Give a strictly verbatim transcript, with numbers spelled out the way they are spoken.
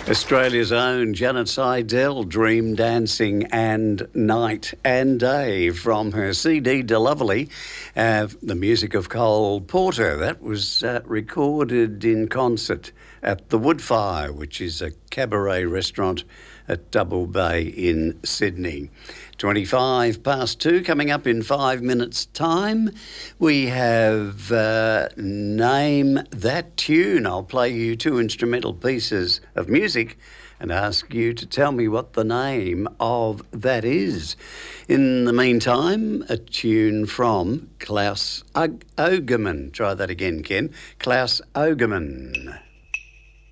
Australia's own Janet Seidel, Dream Dancing and Night and Day, from her C D De Lovely, uh, the music of Cole Porter. That was uh, recorded in concert at the Woodfire, which is a cabaret restaurant at Double Bay in Sydney. twenty-five past two, coming up in five minutes' time. We have uh, Name That Tune. I'll play you two instrumental pieces of music and ask you to tell me what the name of that is. In the meantime, a tune from Klaus Ogerman. Try that again, Ken. Klaus Ogerman.